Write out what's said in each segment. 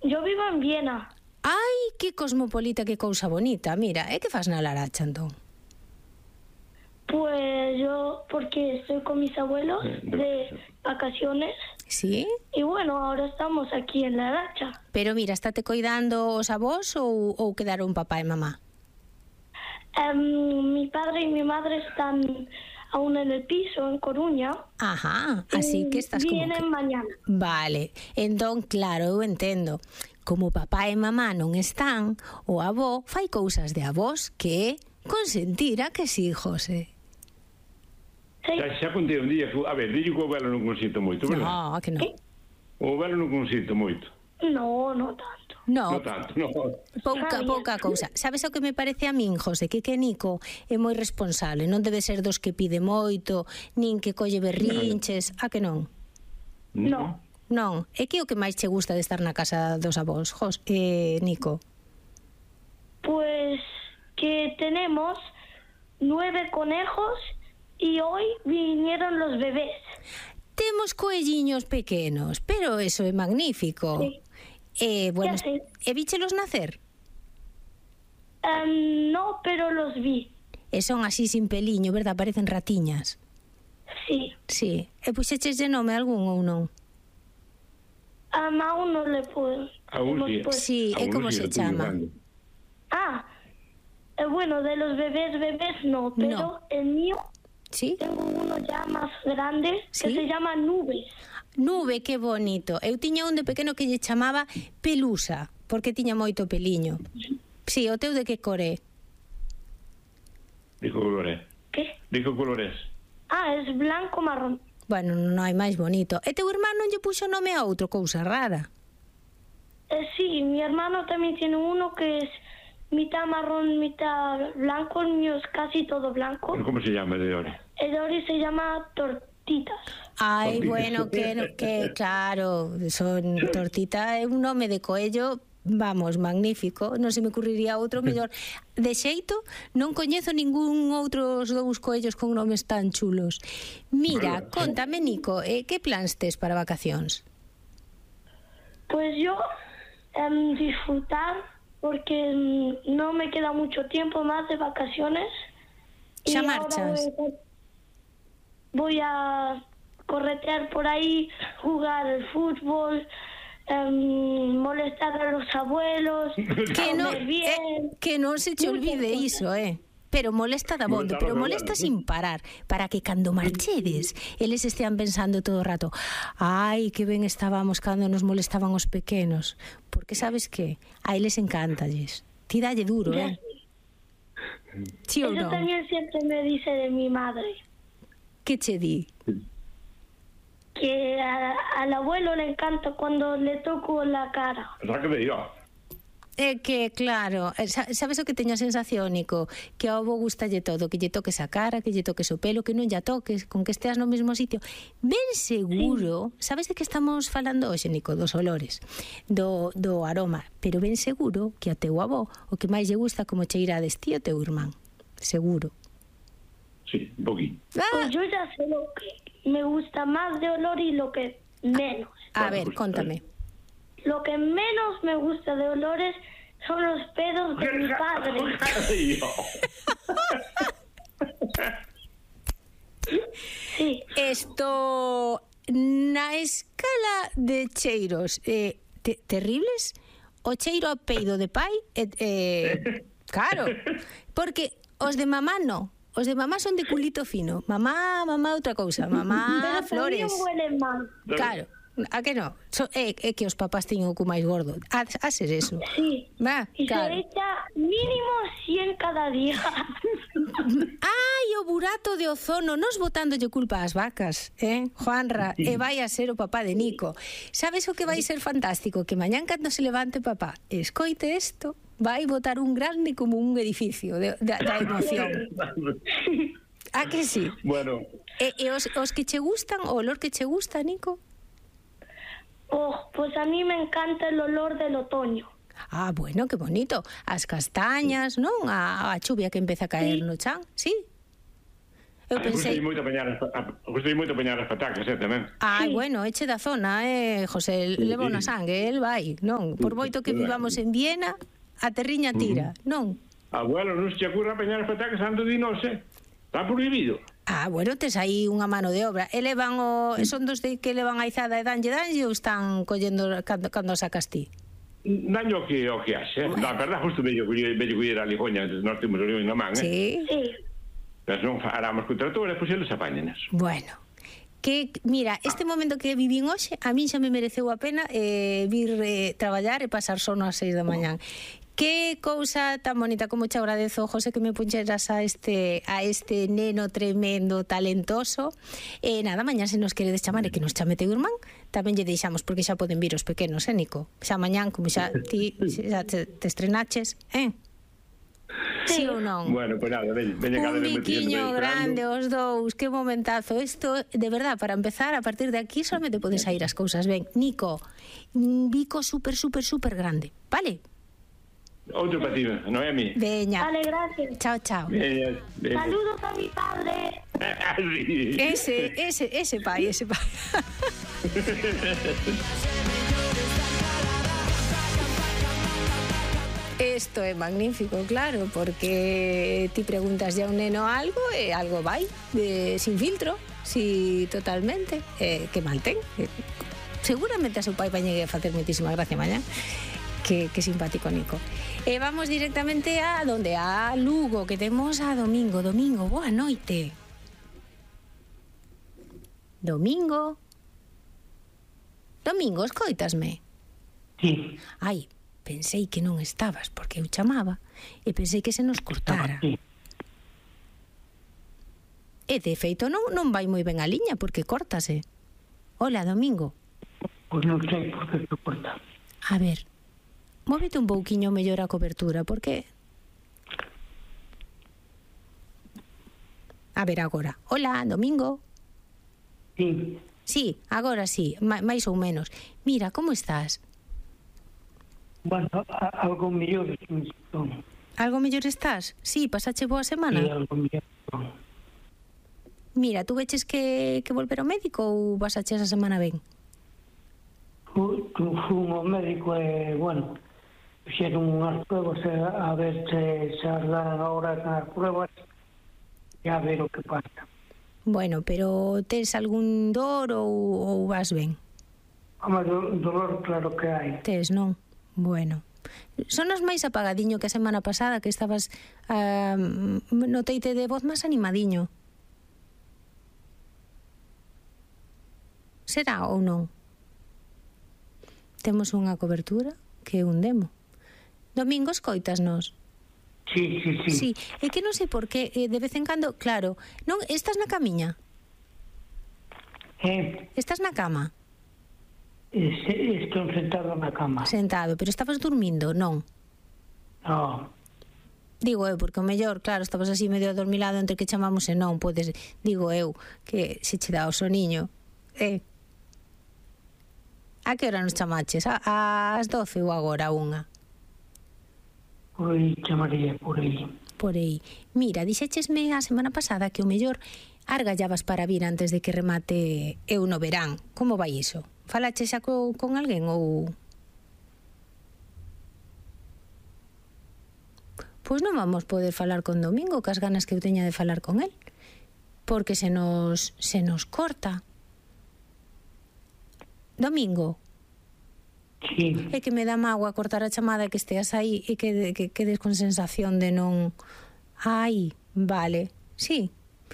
Yo vivo en Viena. Ai, que cosmopolita, que cousa bonita. Mira, e que fas na Laracha, entón? Pues yo, porque estoy con mis abuelos de vacaciones. Sí? Y bueno, ahora estamos aquí en la Laracha. Pero mira, estate coidando os avós ou quedaron papá e mamá? Mi padre y mi madre están aún en el piso, en Coruña. Ajá, así que estás como vienen mañana. Vale, entón, claro, eu entendo. Como papá e mamá non están, o avó fai cousas de avós que consentir, a que sí, José? Sí. Xa contei un día que, a ver, dille que o velo non consinto moito, verdad? No, que non. O velo non consinto moito. No, no tanto. No, Non tanto, non. pouca cousa. Sabes o que me parece a min, José? Que Nico é moi responsable, non debe ser dos que pide moito, nin que colle berrinches, a que non? No. Non, é que o que máis che gusta de estar na casa dos avós, Nico? Pues que tenemos 9 conejos y hoy vinieron los bebés. Temos coelliños pequenos, pero eso é magnífico. Sí. Bueno, Ya sé. e víchelos nacer? No, pero los vi. E son así sin peliño, verdad? Parecen ratiñas. Sí. Sí. E puxeches de nome algún ou non? Aún no le puedo. Aún sí. Sí, e como se chama? Bueno, de los bebés no, pero el mío, Sí? tengo uno ya más grande ¿Sí? que se llama Nubes. Nube, que bonito. Eu tiña un de pequeno que lle chamaba Pelusa, porque tiña moito peliño. Sí, o teu de que cor é? Dijo colores. ¿Qué? Dijo colores. Es blanco marrón. Bueno, non hai máis bonito. E teu irmán non lle puxo nome a outro, cousa rara. Sí, mi hermano también tiene uno que es mitad marrón, mitad blanco. El mío es casi todo blanco. ¿Cómo se llama de Ori? El de Ori se llama Tortitas. Ai, bueno, que claro, son tortita é un nome de coello, vamos, magnífico, non se me ocurriría outro mellor. De xeito, non coñezo ningún outros dous coellos con nomes tan chulos. Mira, contame, Nico, que plans tes para vacacións? Pues yo disfrutar, porque no me queda mucho tiempo más de vacaciones. Xa Y ahora marchas? voy a corretear por ahí, jugar al fútbol, molestar a los abuelos, comer bien. Que non se te olvide iso, Pero molesta dabondo, pero molesta sin parar, para que cando marchedes, eles estean pensando todo o rato: ai, que ben estábamos cando nos molestaban os pequenos. Porque sabes que? A eles encántalles. Ti dalle duro, Sí ou Eso non? también siempre me dice de mi madre, Que che di? que al abuelo le encanta cuando le toco la cara. Saca de yo. É que, claro, sabes o que teño a sensación, Nico? Que ao avó gustalle todo, que lle toques a cara, que lle toques o pelo, que non lla toques, con que esteas no mesmo sitio. Ben seguro, sabes de que estamos falando hoxe, Nico? Dos olores, do aroma, pero ben seguro que a teu avó o que máis lle gusta como cheirades ti o teu irmán. Seguro. Sí, un poquito. Pues yo ya sé lo que me gusta más de olor y lo que menos. A ver, contame. Lo que menos me gusta de olores son los pedos de mi padre. Sí. Esto, na escala de cheiros terribles, o cheiro a peido de pai, claro, porque os de mamá no. Os de mamá son de culito fino. Mamá, outra cousa. Mamá, Pero flores. también huelen mal. Claro. A que no? É que os papás teñen o cu máis gordo. A ser eso. Sí. Va, Y claro. se echa mínimo 100 cada día. Ai, o burato de ozono, nos botándolle culpa ás vacas, Juanra, e vai a ser o papá de Nico. Sabes o que vai ser fantástico? Que mañán cando se levante papá, escoite isto, vai botar un grande como un edificio da emoción. A que sí? Bueno. E os que che gustan, o olor que che gusta, Nico? Pues a mí me encanta el olor del otoño. Ah, bueno, que bonito. As castañas, non? A chuvia que empeza a caer no chan, sí? Eu pensei... Gostei moito apañar as patacas, tamén. Ai, bueno, eche da zona, José, levou na sangue, el vai, non? Por moito que vivamos en Viena, a terriña tira, non? Abuelo, non se te ocurra apañar as patacas ando de noche. Está prohibido. Bueno, tes aí unha mano de obra. E levan son dos de que levan a izada e danlle ou están collendo cando sacas ti? Daño o que haxe. Na verdad, justo bello coller a ligoña, nós temos o ligoña na man, Sí. Pero non aramos con trator e pois eles apañenas. Bueno, que mira, este momento que vivín hoxe, a min xa me mereceu a pena vir traballar e pasar sono ás 6 da mañán. Que cousa tan bonita, como te agradezo, José, que me puncheras a este neno tremendo, talentoso. Nada, mañán se nos queredes chamar e que nos chame teu irmán, tamén lle deixamos, porque xa poden vir os pequenos, Nico? Xa mañán, como xa ti xa te estrenaches, Sí ou non? Bueno, pues nada, veña cada vez un biquiño grande os dous, que momentazo. Isto, de verdad, para empezar, a partir de aquí solamente podes sair as cousas ben. Nico, un bico super grande, vale? Outro para ti, Noemi. Veña. Vale, gracias. Chao. Veña. Saludos a mi padre. Ese pai. Esto é magnífico, claro, porque ti preguntas ya a un neno algo e algo vai, sin filtro, si totalmente, que mal ten. Seguramente a seu pai pañegue a facer moitísima gracia mañá. Que simpático, Nico. Vamos directamente a donde? A Lugo, que temos a Domingo. Domingo, boa noite. Domingo, escoitasme? Sí. Ai, pensei que non estabas, porque eu chamaba e pensei que se nos cortara. Sí. E de feito non vai moi ben a liña, porque córtase. Hola, Domingo. Pois non sei por que se corta. A ver, móvete un pouquiño mellor a cobertura, porque... A ver, agora. Hola, Domingo. Sí. Sí, agora sí, máis ou menos. Mira, como estás? Bueno, algo mellor. Algo mellor estás? Sí, pasache boa semana? Sí, algo mellor. Mira, tú veches que volver ao médico ou vas a che esa semana ben? Fun ao médico e, bueno, fixeron unhas pruebas a ver se ardan agora as pruebas e a ver o que pasa. Bueno, pero tes algún dor ou vas ben? Home, dolor claro que hai. Tes, non? Bueno. Sonas máis apagadiño que a semana pasada, que estabas noteite de voz máis animadiño. Será ou non? Temos unha cobertura que é un demo. Domingo, escoitasnos? Sí. Sí, é que non sei por qué, de vez en cando, claro, non, estás na camiña? Estás na cama? Estou sentado na cama. Sentado, pero estabas dormindo, non? No. Digo eu, porque o mellor, claro, estabas así medio adormilado entre que chamamos e non podes, digo eu, que se che dá o soniño. A que hora nos chamaches? Ás 12 ou agora unha? Pois chamaría por aí. Por aí. Mira, dixéchesme a semana pasada que o mellor argallabas para vir antes de que remate eu no verán. Como vai iso? Falaches xa con alguén ou... Pois non vamos poder falar con Domingo, que as ganas que eu teña de falar con él. Porque se nos corta. Domingo. Sí. É que me dá mágoa cortar a chamada e que esteas aí e que quedes con sensación de non... Ai, vale, sí.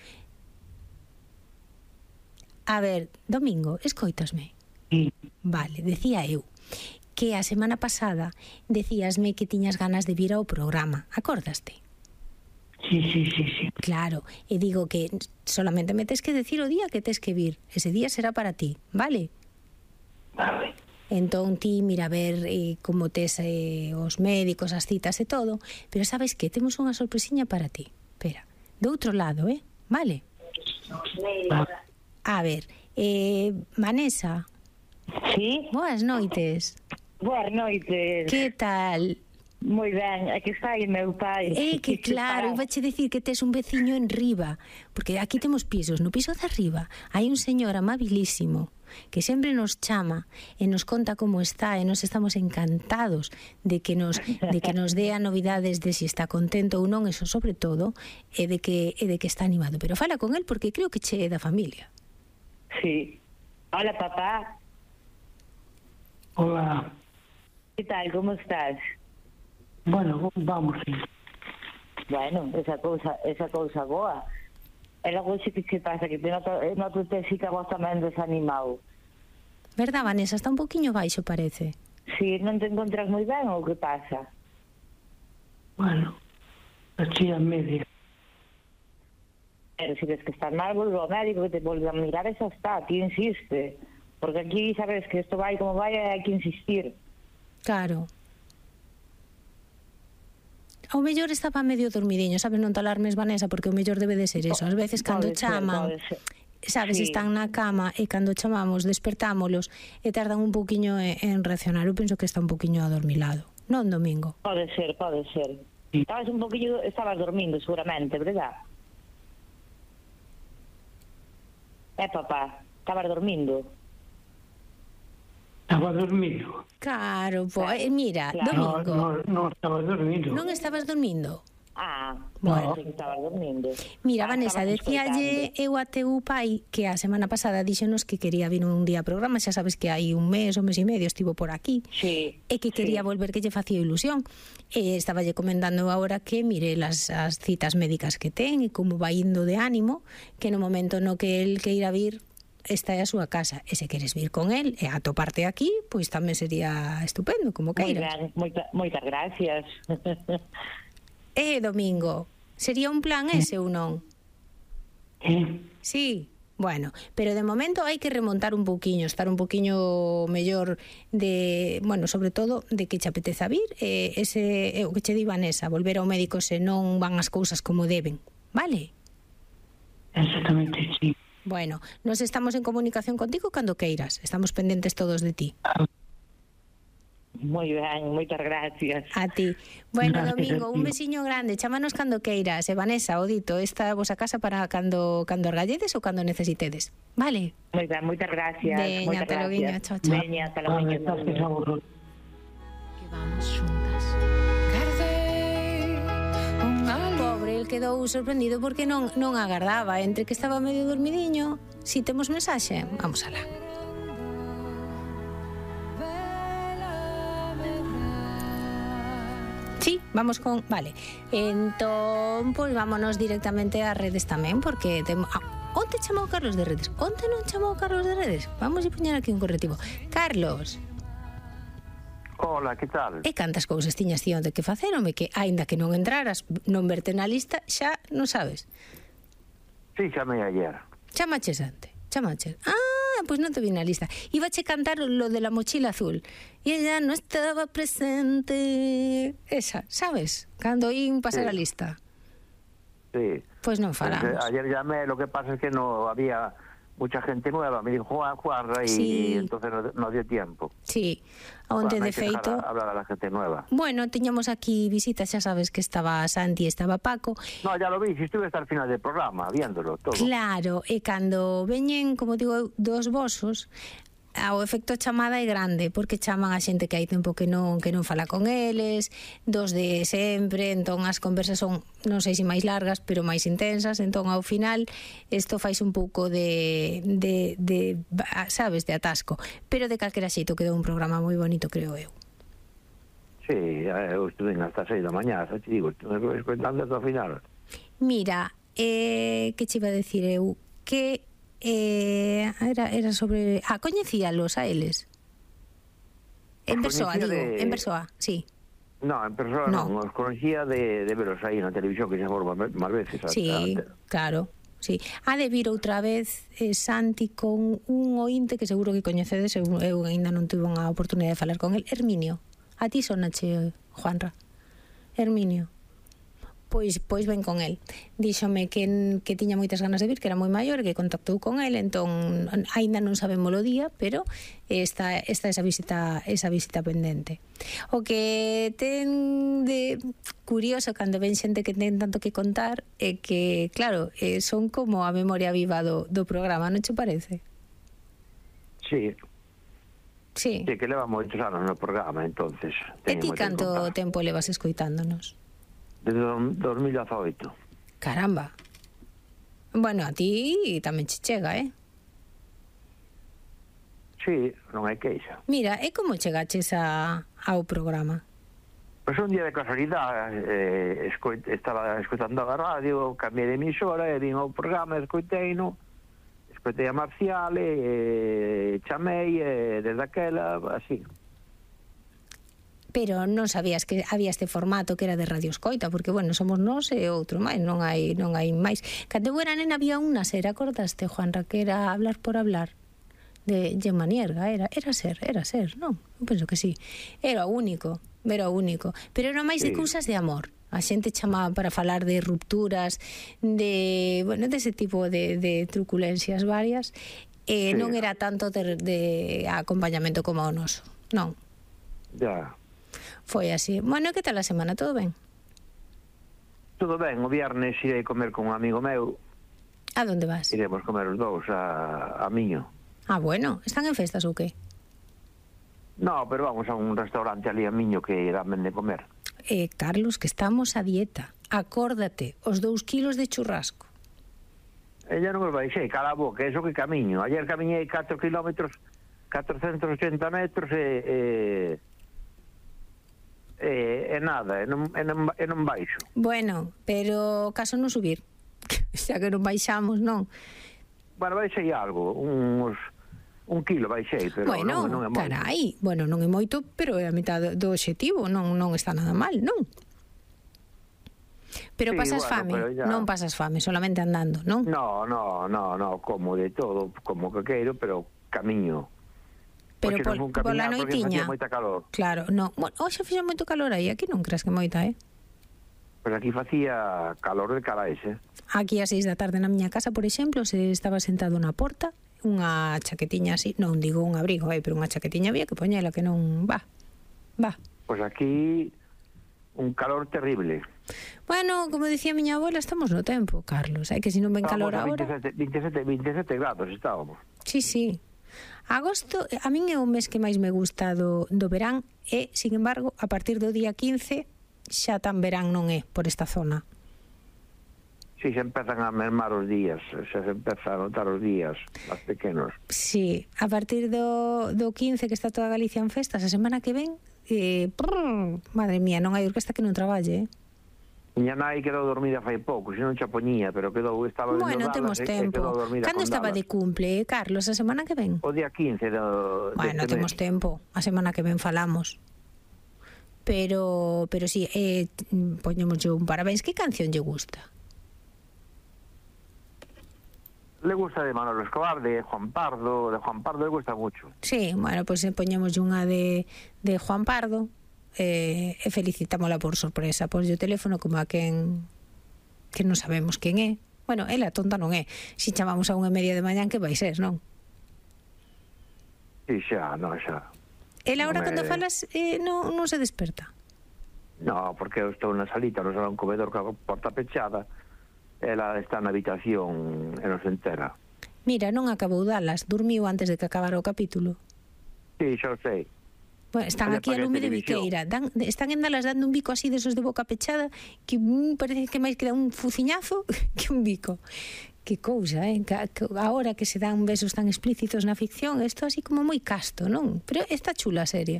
A ver, Domingo, escoitasme? Sí. Vale, decía eu que a semana pasada decíasme que tiñas ganas de vir ao programa, acordaste? Sí. Claro, e digo que solamente me tes que decir o día que tes que vir. Ese día será para ti, vale? Vale. Entón ti mira a ver como tes os médicos, as citas e todo, pero sabes que temos unha sorpresiña para ti. Espera, do outro lado, vale? A ver, Vanessa. Sí? Boas noites. Boas noites. Que tal? Moi ben, é que está aí meu pai. É que claro, iba che dicir que tes un veciño en riba, porque aquí temos pisos, no piso de arriba hai un señor amabilísimo que sempre nos chama e nos conta como está e nos estamos encantados de que nos dea novidades de si está contento ou non, eso sobre todo, e de que está animado. Pero fala con él porque creo que che é da familia. Sí. Hola, papá. Hola. Que tal, como estás? Bueno, vamos, sí. Bueno, esa cousa boa. E logo xe que che pasa, que te noto te sí que vos tamén desanimado. Verdad, Vanessa? Está un poquinho baixo, parece. Si, non te encontras moi ben ou que pasa? Bueno, así a media. Pero si ves que estás mal, volve ao médico que te volve a mirar e xa está, ti insiste. Porque aquí sabes que isto vai como vai e hai que insistir. Claro. O mellor estaba medio dormidiño, sabes, non te alarmes, Vanessa, porque o mellor debe de ser eso. Ás veces cando chaman, sabes, sí, están na cama e cando chamamos despertámolos e tardan un poquinho en reaccionar. Eu penso que está un poquinho adormilado. Non, Domingo? Pode ser. Estabas dormindo seguramente, verdad? Papá, estabas dormindo. Estaba dormido. Claro, mira, claro. Domingo. No estaba dormido. Non estabas dormindo? Bueno, que estabas dormindo. Mira, Vanessa, decíalle eu a teu pai que a semana pasada díxonos que quería vir un día a programa, xa sabes que hai un mes e medio estivo por aquí, sí, e que quería volver, que lle facía ilusión. E estaballe comentando agora que mire as citas médicas que ten e como vai indo de ánimo, que no momento no que el queira vir está a súa casa, e se queres vir con el e atoparte aquí, pois tamén sería estupendo, como queiras. Moitas gracias. Domingo, sería un plan ese ou non? Sí, bueno, pero de momento hai que remontar un pouquiño, estar un pouquiño mellor de, bueno, sobre todo de que che apeteza vir, o que che di Vanessa, volver ao médico se non van as cousas como deben, vale? Exactamente, sí. Bueno, nos estamos en comunicación contigo cando queiras. Estamos pendentes todos de ti. Moi ben, moitas gracias. A ti. Bueno, Domingo, un besiño grande. Chámanos cando queiras. E Vanessa, o dito, esta é a vosa casa para cando argalledes ou cando necesitedes. Vale? Moi ben, moitas gracias. Veña, ata loguinho. Chao, chao. Veña, ata loguinho. Que vamos xuntas. Pobre, el quedou sorprendido porque non agardaba. Entre que estaba medio dormidiño. Si temos mensaxe, vamos alá. Sí, vamos con... Vale. Entón, pois vámonos directamente ás redes tamén, porque onte chamou Carlos de redes? Onte non chamou Carlos de redes? Vamos a poñer aquí un correctivo. Carlos. Hola, que tal? E cantas cousas tiñas ti onde que facer, home, que aínda que non entraras, non verte na lista, xa non sabes. Sí, chamei ayer. Chamaches ante, chamaches. Pois non te vi na lista. Ibache cantar lo de la mochila azul. E ella non estaba presente. Esa, sabes? Cando ín pasar a lista. Sí. Pois non falamos. Ayer llamé, lo que pasa es que no había mucha gente nueva, me dijo Juanra y sí, entonces no dio tiempo. Sí, onte de feito hablar a la gente nueva. Bueno, tiñamos aquí visitas, xa sabes que estaba Santi, estaba Paco. No, ya lo vi, si estuve hasta el final del programa viéndolo todo. Claro, e cando veñen, como digo, dos vosos, o efecto chamada é grande, porque chaman a xente que hai tempo que non fala con eles, dos de sempre, entón as conversas son, non sei se máis largas, pero máis intensas, entón ao final isto fais un pouco de sabes, de atasco, pero de calquera xeito quedou un programa moi bonito, creo eu. Sí, eu estuve hasta 6 da mañá, xa te digo, estuve escoitando hasta o final. Mira, que che iba a decir eu, que era sobre... coñecíalos a eles? En persoa, digo, en persoa, sí. No, en persoa non, os conocía de veros aí na televisión, que xa foron máis veces. Sí, claro, sí. Ha de vir outra vez Santi con un ointe que seguro que coñecedes, eu ainda non tuve unha oportunidade de falar con el, Herminio. A ti sonache, Juanra? Herminio. Pois ven con el. Díxome que tiña moitas ganas de vir, que era moi maior, que contactou con el, entón aínda non sabemos o día, pero está esa visita pendente. O que ten de curioso cando ven xente que ten tanto que contar é que, claro, son como a memoria viva do programa, non che parece? Sí. Sí. Sí, que leva moitos anos no programa, entonces. E ti canto tempo levas escoitándonos? Desde 2018. Caramba. Bueno, a ti tamén che chega, Sí, non hai queixa. Mira, e como chegaches ao programa? Pois un día de casualidade estaba escoitando a radio, cambiei de emisora e vim ao programa, escoitei a Marcial chamei desde aquela, así. Pero non sabías que había este formato que era de Radio Escoita, porque, bueno, somos nós e outro máis, non hai máis. Cando eu era nena había unha ser, acordaste, Juanra, que era Hablar por Hablar, de Gemma Nierga, era ser, non? Eu penso que sí. Era o único, pero era máis de cousas de amor. A xente chamaba para falar de rupturas, dese tipo de truculencias varias, e non era tanto de acompañamento como o noso, non? Ya. Foi así. Bueno, que tal a semana? Todo ben? Todo ben, o viernes irei comer con un amigo meu. A donde vas? Iremos comer os dous a Miño. Ah, bueno, están en festas ou que? No, pero vamos a un restaurante ali a Miño que dan de comer. Carlos, que estamos a dieta. Acórdate, os 2 kilos de churrasco. Ella non os baixei, cala a boca, eso que camiño. Ayer camiñei 4 kilómetros, 480 metros e nada, e non baixo. Bueno, pero caso non subir, xa que non baixamos, non? Bueno, baixei algo, un kilo baixei, pero bueno, non é moito. Carai, bueno, non é moito, pero é a mitad do obxectivo, non está nada mal, non? Pero sí, pasas fame, ya... non pasas fame, solamente andando, non? No, como de todo, como que queiro, pero camiño. Pero pola noitiña. Moita calor. Claro, non. Bueno, hoxe fixo moito calor aí, aquí non creas que moita, Pois aquí facía calor de carais, Aquí a 6 da tarde na miña casa, por exemplo, se estaba sentado na porta, unha chaquetiña así, non digo un abrigo, pero unha chaquetiña había que poñela, que non va. Pois aquí un calor terrible. Bueno, como dicía miña abuela, estamos no tempo, Carlos, que se non ven calor agora... 27 grados estábamos. Sí. Agosto, a min é o mes que máis me gusta do verán e, sin embargo, a partir do día 15 xa tan verán non é por esta zona. Sí, se empezan a mermar os días, se empezan a notar os días máis pequenos. Sí, a partir do 15 que está toda Galicia en festas, a semana que ven, madre mía, non hai orquesta que non traballe, Miña nai quedou dormida fai pouco, se non xa poñía, pero estaba bueno, temos tempo. Cando estaba de cumple, Carlos, a semana que ven? O día 15 bueno, temos tempo, a semana que ven falamos. Pero sí, poñemos un parabéns. Que canción lle gusta? Le gusta de Manolo Escobar, de Juan Pardo le gusta mucho. Sí, bueno, pues poñemos unha de Juan Pardo. E felicitámola por sorpresa, por o teléfono como a quen que non sabemos quen é. Bueno, ela tonta non é. Si chamamos a 1:30 de mañán, que vai ser, non? Sí, xa. Ela agora cando falas non se desperta? No, porque eu estou na salita, no salón comedor coa porta pechada. Ela está na habitación e non se entera. Mira, non acabou dalas, dormiu antes de que acabara o capítulo. Sí, xa sei. Bueno, están aquí a lume de Viqueira, están en dalas dando un bico así desos de boca pechada que parece que máis que dá un fuciñazo que un bico. Que cousa, agora que se dan besos tan explícitos na ficción, isto así como moi casto, non? Pero está chula a serie.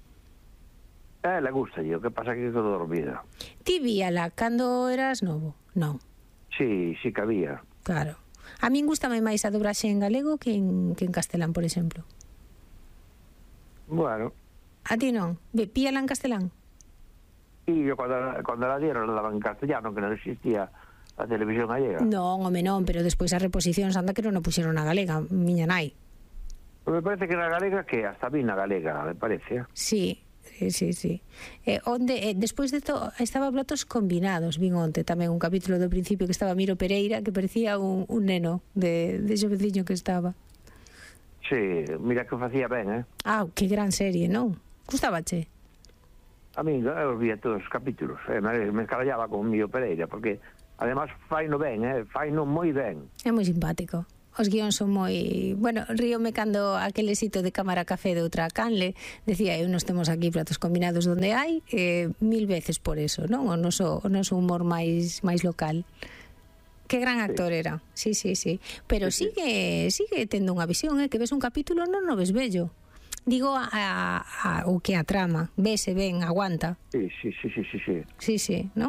Le gusta yo, que pasa que quedou dormida. Ti víala cando eras novo? Non. Sí que había. Claro. A min gustame máis a dobraxe en galego que en castelán, por exemplo. Bueno. A ti non? Píala en castelán? Sí, yo cuando la dieron la daban en castellano, que non existía a televisión gallega. Non, home non, pero despois as reposicións anda que non a puxeron na galega, miña nai. Pues me parece que na galega, que hasta vi na galega, me parece. Sí, Sí. Onde despois de todo estaba Platos Combinados, vin onte tamén un capítulo do principio que estaba Miro Pereira, que parecía un neno de xoveciño que estaba. Sí, mira que facía ben, Que gran serie, non? Gustabache? A mí, eu vía todos os capítulos, me escarallaba con Miro Pereira, porque además faino ben, faino moi ben. É moi simpático. Os guións son moi... Bueno, ríome cando aquel éxito de Cámara Café de outra canle decía, nos temos aquí Platos Combinados donde hai 1000 veces por eso, non? O noso humor máis local. Que gran actor era. Sí. Pero sigue tendo unha visión, que ves un capítulo non o ves bello. Digo o que a trama, vese ben, aguanta. Sí. Sí, non?